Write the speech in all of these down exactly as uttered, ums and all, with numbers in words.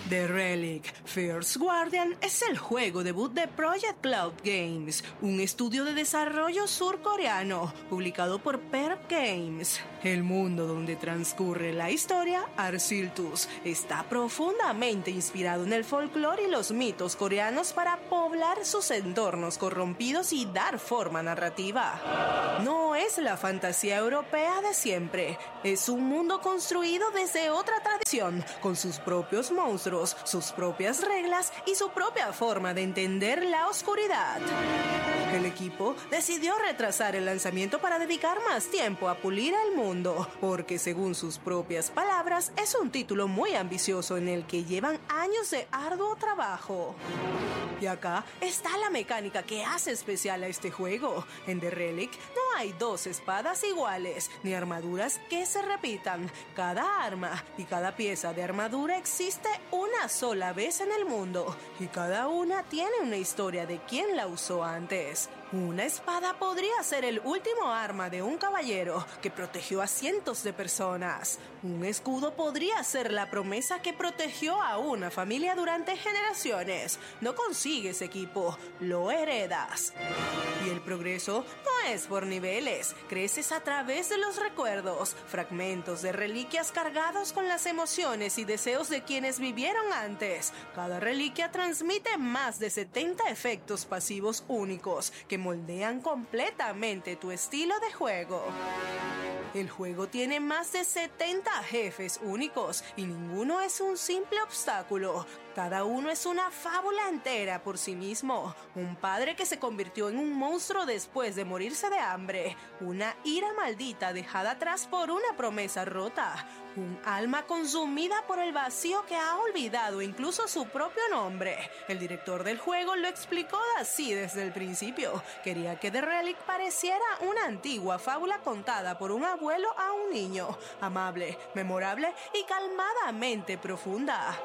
The Relic First Guardian es el juego debut de Project Cloud Games, un estudio de desarrollo surcoreano, publicado por Perp Games. El mundo donde transcurre la historia, Arsiltus, está profundamente inspirado en el folclore y los mitos coreanos para poblar sus entornos corrompidos y dar forma narrativa. No es la fantasía europea de siempre, es un mundo construido desde otra tradición, con sus propios monstruos, sus propias reglas y su propia forma de entender la oscuridad. El equipo decidió retrasar el lanzamiento para dedicar más tiempo a pulir el mundo, porque según sus propias palabras, es un título muy ambicioso en el que llevan años de arduo trabajo. Y acá está la mecánica que hace especial a este juego. En The Relic no hay dos espadas iguales, ni armaduras que se repitan. Cada arma y cada pieza de armadura existe una sola vez en el mundo, y cada una tiene una historia de quién la usó antes. Una espada podría ser el último arma de un caballero que protegió a cientos de personas. Un escudo podría ser la promesa que protegió a una familia durante generaciones. No consigues equipo, lo heredas. Y el progreso no es por niveles, creces a través de los recuerdos, fragmentos de reliquias cargados con las emociones y deseos de quienes vivieron antes. Cada reliquia transmite más de setenta efectos pasivos únicos que moldean completamente tu estilo de juego. El juego tiene más de setenta jefes únicos y ninguno es un simple obstáculo. Cada uno es una fábula entera por sí mismo. Un padre que se convirtió en un monstruo después de morirse de hambre. Una ira maldita dejada atrás por una promesa rota. Un alma consumida por el vacío que ha olvidado incluso su propio nombre. El director del juego lo explicó así desde el principio. Quería que The Relic pareciera una antigua fábula contada por un abuelo a un niño. Amable, memorable y calmadamente profunda.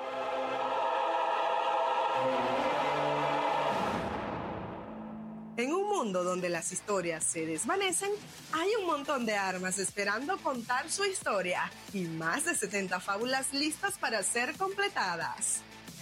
En un mundo donde las historias se desvanecen, hay un montón de armas esperando contar su historia y más de setenta fábulas listas para ser completadas.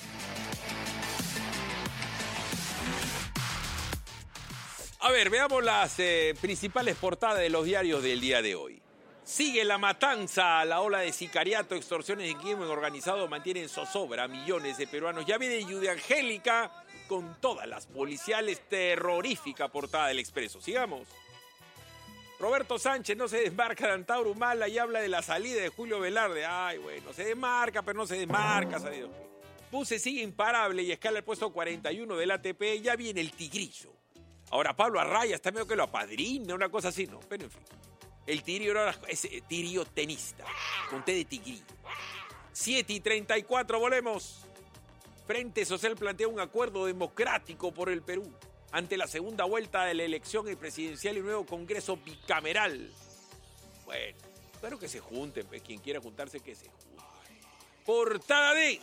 A ver, veamos las eh, principales portadas de los diarios del día de hoy. Sigue la matanza, la ola de sicariato, extorsiones y crimen organizado mantienen zozobra a millones de peruanos. Ya viene Judy Angélica con todas las policiales, terrorífica portada del Expreso. Sigamos. Roberto Sánchez no se desmarca de Antauro Humala y habla de la salida de Julio Velarde. Ay, bueno, se desmarca, pero no se desmarca. Puse sigue imparable y escala el puesto cuarenta y uno del A T P. Ya viene el tigrillo. Ahora Pablo Arraya está medio que lo apadrina, una cosa así, ¿no? Pero en fin. El tigrillo ahora es tigrillo tenista, con té de tigrillo. siete y treinta y cuatro, volvemos. Frente Social plantea un acuerdo democrático por el Perú ante la segunda vuelta de la elección presidencial y nuevo Congreso bicameral. Bueno, espero que se junten, pues, quien quiera juntarse que se junte. Portada de...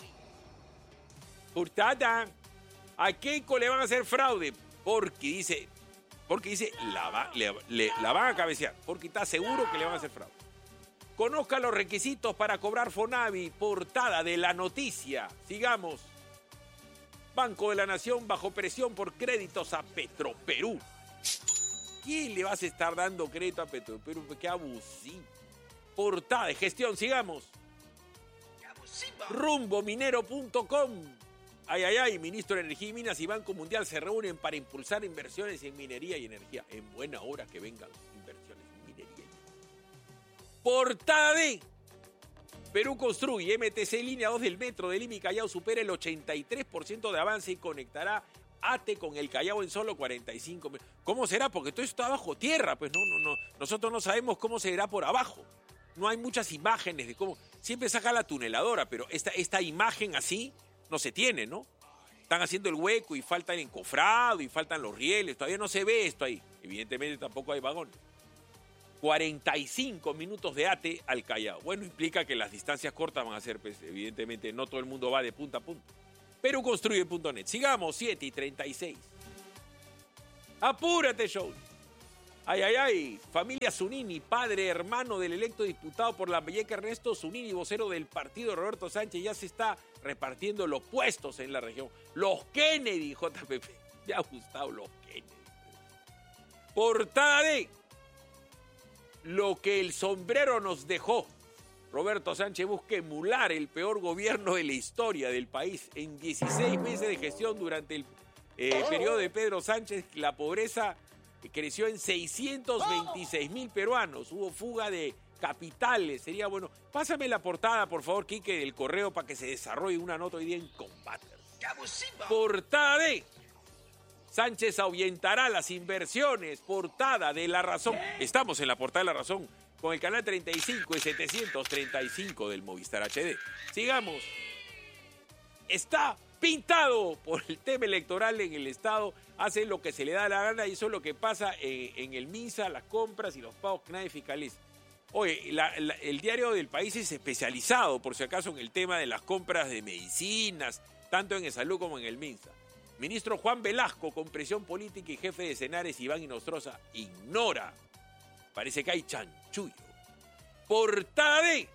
Portada. A Keiko le van a hacer fraude porque dice... Porque dice, la, va, le, le, la van a cabecear, porque está seguro que le van a hacer fraude. Conozca los requisitos para cobrar Fonavi, portada de La Noticia. Sigamos. Banco de la Nación bajo presión por créditos a Petroperú. ¿Quién le vas a estar dando crédito a Petroperú? ¡Qué abusivo! Portada de Gestión, sigamos. ¡Qué abusivo! rumbo minero punto com. Ay, ay, ay, Ministro de Energía y Minas y Banco Mundial se reúnen para impulsar inversiones en minería y energía. En buena hora que vengan inversiones en minería y energía. Portada de Perú construye M T C línea dos del metro de Lima y Callao supera el ochenta y tres por ciento de avance y conectará Ate con el Callao en solo cuarenta y cinco minutos. ¿Cómo será? Porque todo esto está bajo tierra, pues no, no, no. Nosotros no sabemos cómo será por abajo. No hay muchas imágenes de cómo. Siempre saca la tuneladora, pero esta, esta imagen así no se tiene, ¿no? Están haciendo el hueco y falta el encofrado y faltan los rieles. Todavía no se ve esto ahí. Evidentemente tampoco hay vagones. cuarenta y cinco minutos de Ate al Callao. Bueno, implica que las distancias cortas van a ser, pues, evidentemente, no todo el mundo va de punta a punta. Perú construye punto net. Sigamos, siete y treinta y seis. Apúrate, show. Ay, ay, ay. Familia Zunini, padre, hermano del electo diputado por Lambayeque Ernesto Zunini, vocero del partido Roberto Sánchez, ya se está repartiendo los puestos en la región. Los Kennedy, J P P. Me ha gustado los Kennedy. Portada de lo que el sombrero nos dejó. Roberto Sánchez busca emular el peor gobierno de la historia del país. En dieciséis meses de gestión durante el eh, periodo de Pedro Sánchez, la pobreza creció en seiscientos veintiséis mil peruanos. Hubo fuga de capitales. Sería bueno. Pásame la portada, por favor, Quique, del correo para que se desarrolle una nota hoy día en Combate. Portada de Sánchez ahuyentará las inversiones. Portada de La Razón. Estamos en la portada de La Razón con el canal treinta y cinco y setecientos treinta y cinco del Movistar H D. Sigamos. Está pintado por el tema electoral en el Estado. Hace lo que se le da la gana y eso es lo que pasa en, en el MINSA, las compras y los pagos que nadie fiscaliza. Oye, la, la, el diario del país es especializado, por si acaso, en el tema de las compras de medicinas, tanto en el Salud como en el MINSA. Ministro Juan Velasco, con presión política, y jefe de Senares, Iván Inostroza, ignora. Parece que hay chanchullo. Portada de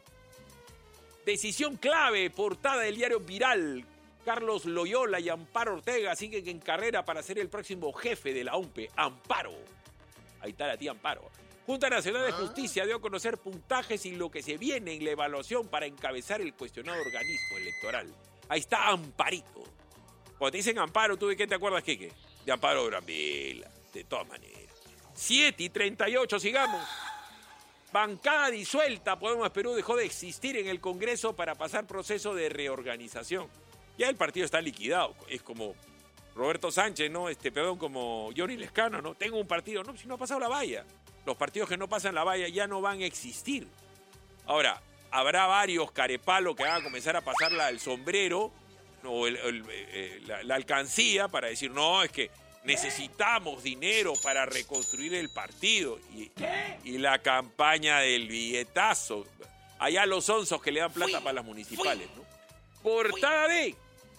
decisión clave, portada del diario Viral. Carlos Loyola y Amparo Ortega siguen en carrera para ser el próximo jefe de la O M P E. Amparo. Ahí está la tía Amparo. Junta Nacional de Justicia dio a conocer puntajes y lo que se viene en la evaluación para encabezar el cuestionado organismo electoral. Ahí está Amparito. Cuando te dicen Amparo, ¿tú de qué te acuerdas, Quique? De Amparo Brambila, de todas maneras. siete y treinta y ocho, sigamos. Bancada disuelta, Podemos Perú dejó de existir en el Congreso para pasar proceso de reorganización. Ya el partido está liquidado. Es como Roberto Sánchez, ¿no? Este, perdón, como Johnny Lescano, ¿no? Tengo un partido. No, si no ha pasado la valla. Los partidos que no pasan la valla ya no van a existir. Ahora, habrá varios carepalos que van a comenzar a pasarla al sombrero, o el, el, el, la, la alcancía, para decir, no, es que necesitamos dinero para reconstruir el partido. Y, y la campaña del billetazo. Allá los onzos que le dan plata fui, para las municipales, fui, ¿no? Portada de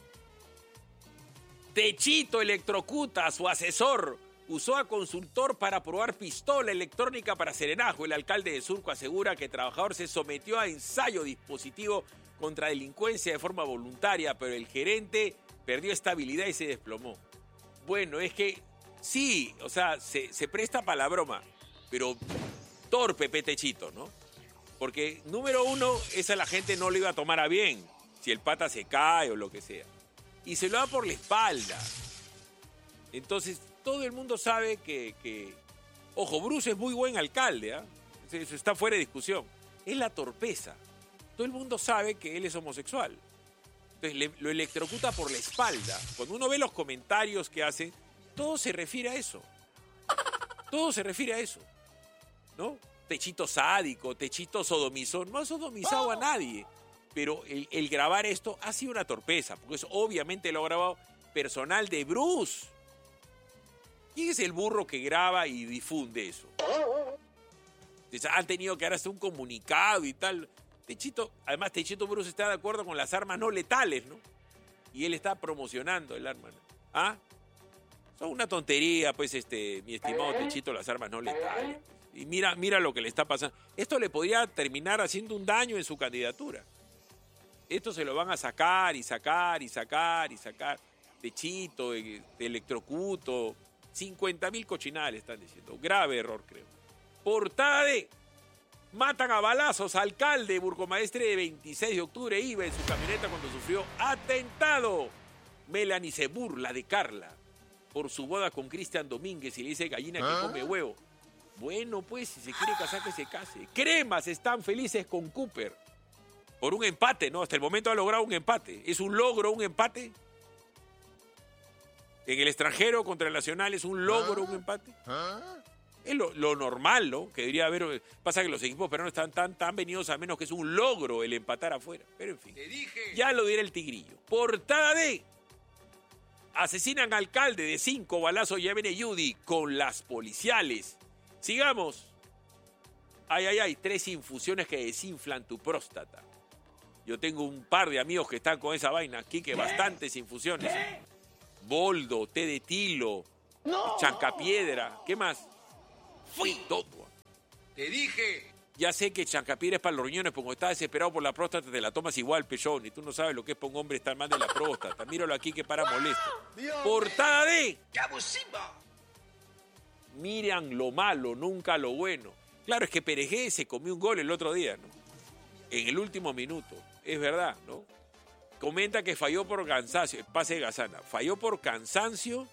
Techito electrocuta a su asesor. Usó a consultor para probar pistola electrónica para serenazgo. El alcalde de Surco asegura que el trabajador se sometió a ensayo dispositivo contra delincuencia de forma voluntaria, pero el gerente perdió estabilidad y se desplomó. Bueno, es que sí, o sea, se, se presta para la broma, pero torpe Techito, ¿no? Porque, número uno, esa la gente no lo iba a tomar a bien, si el pata se cae o lo que sea. Y se lo da por la espalda. Entonces, todo el mundo sabe que... que... Ojo, Bruce es muy buen alcalde, ¿eh? Eso está fuera de discusión. Es la torpeza. Todo el mundo sabe que él es homosexual. Entonces, le, lo electrocuta por la espalda. Cuando uno ve los comentarios que hace, todo se refiere a eso. Todo se refiere a eso. ¿No? Techito sádico, Techito sodomizón. No ha sodomizado a nadie. Pero el, el grabar esto ha sido una torpeza, porque eso obviamente lo ha grabado personal de Bruce. ¿Quién es el burro que graba y difunde eso? Entonces, han tenido que dar hasta un comunicado y tal. Techito, además Techito Bruce está de acuerdo con las armas no letales, ¿no? Y él está promocionando el arma, ¿no? ¿Ah? Son una tontería, pues, este, mi estimado Techito, las armas no letales. Y mira, mira lo que le está pasando. Esto le podría terminar haciendo un daño en su candidatura. Esto se lo van a sacar y sacar y sacar y sacar. Techito, de, de electrocuto. cincuenta mil cochinadas le están diciendo. Grave error, creo. Portada de matan a balazos alcalde. Burgomaestre de veintiséis de octubre iba en su camioneta cuando sufrió atentado. Melanie se burla de Carla por su boda con Cristian Domínguez y le dice gallina que ¿Ah? come huevo. Bueno, pues, si se quiere casar, que se case. Cremas están felices con Cooper por un empate, ¿no? Hasta el momento ha logrado un empate. ¿Es un logro un empate? En el extranjero contra el Nacional es un logro, ¿Ah? un empate. ¿Ah? Es lo, lo normal, ¿no? Que debería haber. Pasa que los equipos peruanos están tan, tan venidos a menos que es un logro el empatar afuera. Pero en fin. Ya lo dirá el tigrillo. Portada de asesinan alcalde de cinco balazos. Ya viene Judy con las policiales. Sigamos. Ay, ay, ay. Tres infusiones que desinflan tu próstata. Yo tengo un par de amigos que están con esa vaina aquí, que bastantes infusiones. Boldo, té de tilo, no. chancapiedra. ¿Qué más? fui todo. Te dije. Ya sé que Chancapira es para los riñones, porque estás desesperado por la próstata, te la tomas igual, pechón, y tú no sabes lo que es para un hombre estar mal de la próstata. Míralo aquí que para molesto. Portada de... ¡Qué abusivo! Miran lo malo, nunca lo bueno. Claro, es que Perejé se comió un gol el otro día, ¿no? En el último minuto. Es verdad, ¿no? Comenta que falló por cansancio. Pase de Gazana. Falló por cansancio.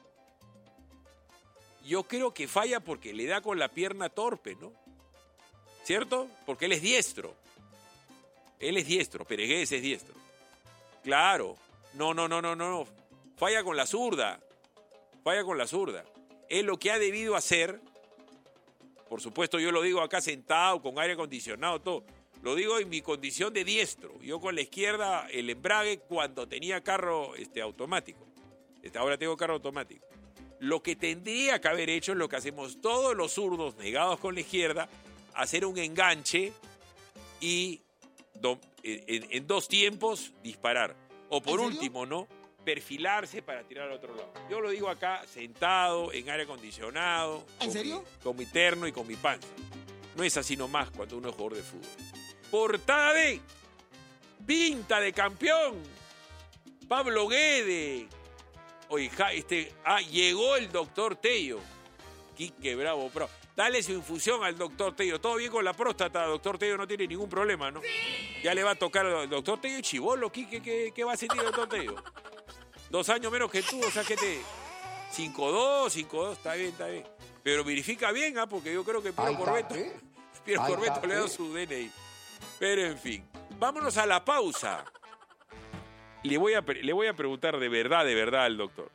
Yo creo que falla porque le da con la pierna torpe, ¿no? ¿Cierto? Porque él es diestro. Él es diestro. Peregués es diestro. Claro. No, no, no, no, no, no. Falla con la zurda. Falla con la zurda. Es lo que ha debido hacer. Por supuesto, yo lo digo acá sentado, con aire acondicionado, todo. Lo digo en mi condición de diestro. Yo con la izquierda, el embrague cuando tenía carro este, automático. Este, ahora tengo carro automático. Lo que tendría que haber hecho es lo que hacemos todos los zurdos negados con la izquierda, hacer un enganche y do, en, en dos tiempos disparar. O por último, ¿no? Perfilarse para tirar al otro lado. Yo lo digo acá sentado, en aire acondicionado. ¿En serio? Mi, con mi terno y con mi panza. No es así nomás cuando uno es jugador de fútbol. Portada de pinta de campeón. Pablo Guede. Oiga, este, ah, llegó el doctor Tello. Quique Bravo, Pro. Dale su infusión al doctor Tello. Todo bien con la próstata, doctor Tello no tiene ningún problema, ¿no? Sí. Ya le va a tocar al doctor Tello y chibolo, Quique, ¿qué, qué va a sentir el doctor Tello? Dos años menos que tú, o sea que te... cinco dos, cinco dos, está bien, está bien. Pero verifica bien, ¿ah? Porque yo creo que Piero Corbeto, Piero Corbeto le da su D N I. Pero en fin, vámonos a la pausa. Le voy a, le voy a preguntar de verdad, de verdad al doctor.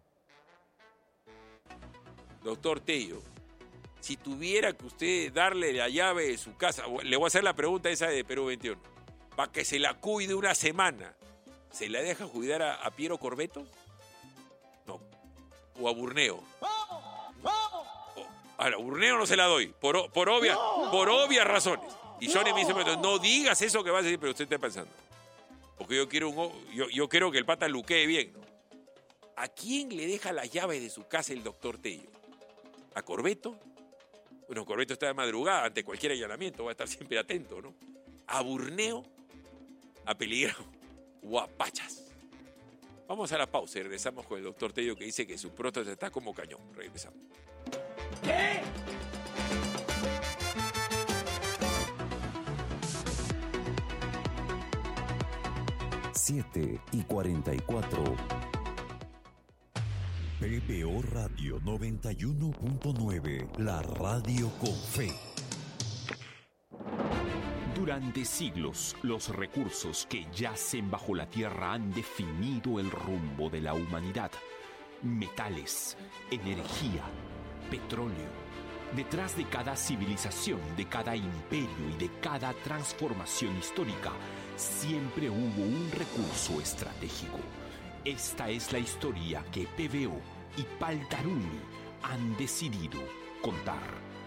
Doctor Tello, si tuviera que usted darle la llave de su casa, le voy a hacer la pregunta esa de Perú veintiuno, para que se la cuide una semana, ¿se la deja cuidar a, a Piero Corbeto? No. ¿O a Burneo? O, a Burneo no se la doy, por, por, obvia, por obvias razones. Y Johnny me dice, no digas eso que vas a decir, pero usted está pensando. Porque yo quiero, un, yo, yo quiero que el pata luquee bien, ¿no? ¿A quién le deja la llave de su casa el doctor Tello? ¿A Corbeto? Bueno, Corbeto está de madrugada, ante cualquier allanamiento, va a estar siempre atento, ¿no? ¿A Burneo? ¿A Peligrano? ¿O a Pachas? Vamos a la pausa y regresamos con el doctor Tello que dice que su próstata está como cañón. Regresamos. ¿Qué? siete y cuarenta y cuatro. P B O Radio noventa y uno punto nueve, la radio con fe. Durante siglos, los recursos que yacen bajo la tierra han definido el rumbo de la humanidad. Metales, energía, petróleo. Detrás de cada civilización, de cada imperio y de cada transformación histórica, siempre hubo un recurso estratégico. Esta es la historia que P B O y Paltarumi han decidido contar.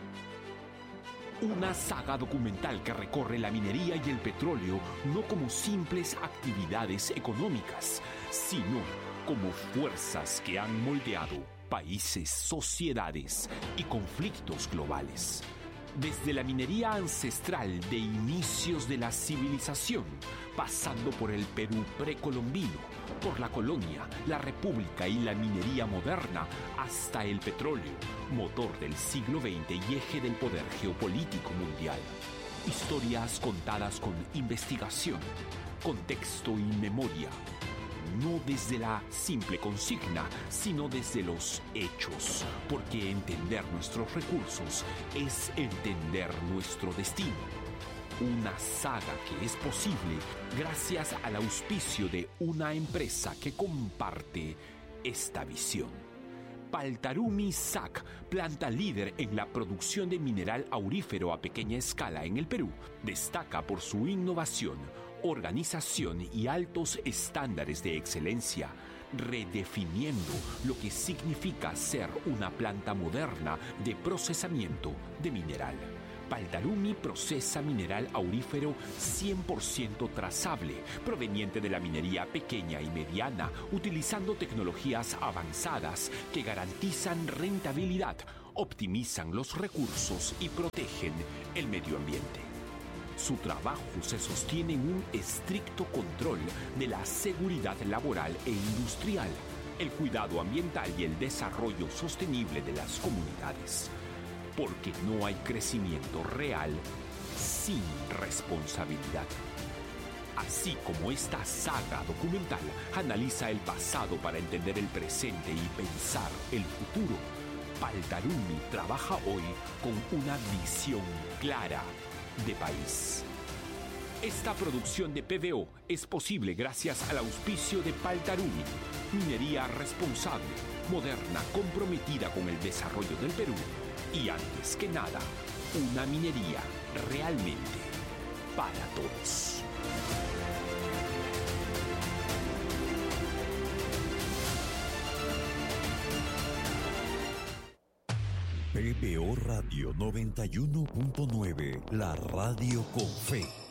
Una saga documental que recorre la minería y el petróleo no como simples actividades económicas, sino como fuerzas que han moldeado países, sociedades y conflictos globales. Desde la minería ancestral de inicios de la civilización, pasando por el Perú precolombino, por la colonia, la república y la minería moderna, hasta el petróleo, motor del siglo veinte y eje del poder geopolítico mundial. Historias contadas con investigación, contexto y memoria. No desde la simple consigna, sino desde los hechos, porque entender nuestros recursos es entender nuestro destino. Una saga que es posible gracias al auspicio de una empresa que comparte esta visión. Paltarumi S A C, planta líder en la producción de mineral aurífero a pequeña escala en el Perú, destaca por su innovación, organización y altos estándares de excelencia, redefiniendo lo que significa ser una planta moderna de procesamiento de mineral. Paltarumi procesa mineral aurífero cien por ciento trazable, proveniente de la minería pequeña y mediana, utilizando tecnologías avanzadas que garantizan rentabilidad, optimizan los recursos y protegen el medio ambiente. Su trabajo se sostiene en un estricto control de la seguridad laboral e industrial, el cuidado ambiental y el desarrollo sostenible de las comunidades. Porque no hay crecimiento real sin responsabilidad. Así como esta saga documental analiza el pasado para entender el presente y pensar el futuro, Paltarumi trabaja hoy con una visión clara de país. Esta producción de P V O es posible gracias al auspicio de Paltarumi, minería responsable, moderna, comprometida con el desarrollo del Perú y, antes que nada, una minería realmente para todos. P V O Radio noventa y uno punto nueve, la radio con fe.